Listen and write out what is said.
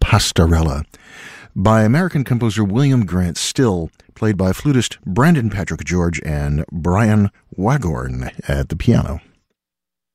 Pastorella by American composer William Grant Still, played by flutist Brandon Patrick George and Brian Wagorn at the piano.